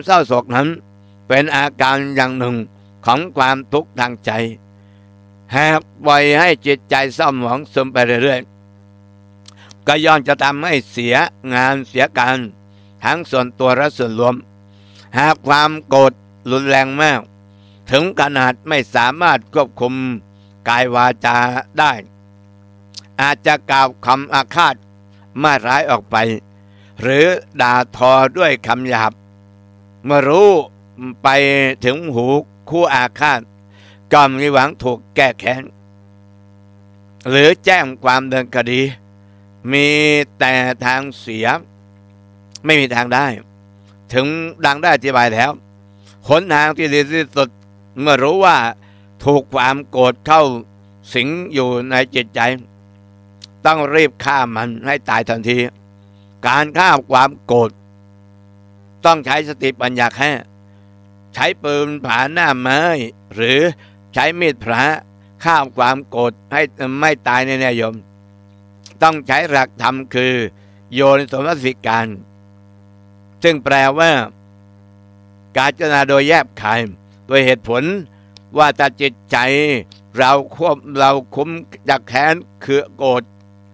เศร้าโศกนั้นเป็นอาการอย่างหนึ่งของความทุกข์ทางใจหากปล่อยให้จิตใจเศร้าหมองซึมไปเรื่อยๆก็ย่อมจะทำให้เสียงานเสียการทั้งส่วนตัวและส่วนรวมหากความโกรธรุนแรงมากถึงขนาดไม่สามารถควบคุมกายวาจาได้อาจจะกล่าวคำอาฆาตมาร้ายออกไปหรือด่าทอด้วยคำหยาบเมื่อรู้ไปถึงหูคู่อาฆาตก็มีหวังถูกแก้แค้นหรือแจ้งความดำเนินคดีมีแต่ทางเสียไม่มีทางได้ถึงดังได้อธิบายแล้วหนทางที่ดีที่สุดเมื่อรู้ว่าถูกความโกรธเข้าสิงอยู่ในจิตใจต้องรีบฆ่ามันให้ตายทันทีการฆ่าความโกรธต้องใช้สติปัญญาแค่ใช้ปืนผาหน้าไม้หรือใช้มีดพระฆ่าความโกรธให้ไม่ตายในแน่ยมต้องใช้หลักธรรมคือโยนิโสมนสิการซึ่งแปลว่าการพิจารณาโดยแยบคายโดยเหตุผลว่าถ้าจิตใจเราคุ้มจากแค้นคือโกรธ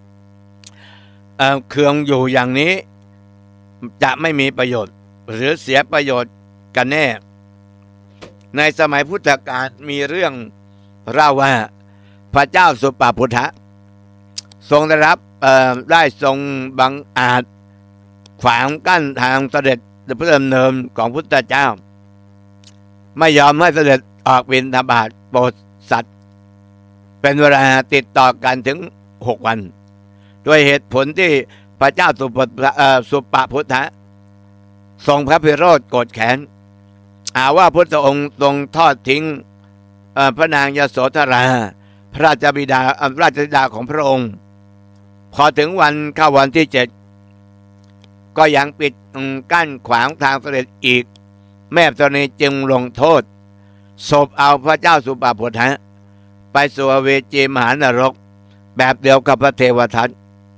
เคืองอยู่อย่างนี้จะไม่มีประโยชน์หรือเสียประโยชน์กันแน่ในสมัยพุทธกาลมีเรื่องเล่าว่าพระเจ้าสุปาพุทธะทรงได้ทรงบังอาจขวางกั้นทางเสด็จพระดำเนินของพุทธเจ้าไม่ยอมให้เสด็จออกบิณฑบาตโปรดสัตว์เป็นเวลาติดต่อกันถึง6 วันด้วยเหตุผลที่พระเจ้าสุปาพุทธะทรงพระพิโรธโกรธแค้นว่าพุทธองค์ทรงทอดทิ้งพระนางยโสธราพระราชธิดาของพระองค์พอถึงวันเข้าวันที่7ก็ยังปิดกั้นขวางทางเสด็จอีกแม่ธรณีจึงลงโทษศพเอาพระเจ้าสุปาพุทธะไปสู่อเวจีมหานรกแบบเดียวกับพระเทวทัต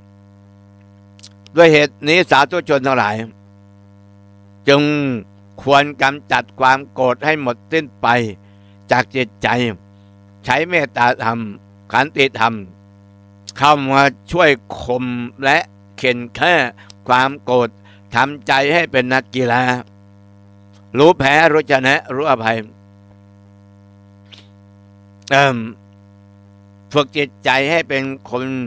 ด้วยเหตุนี้สาธุชนทั้งหลายจึงควรกำจัดความโกรธให้หมดสิ้นไปจากจิตใจใช้เมตตาธรรมขันติธรรมเข้ามาช่วยข่มและเข็นแค่ความโกรธทำใจให้เป็นนักกีฬารู้แพ้รู้ชนะรู้อภัยฝึกจิตใจให้เป็นคน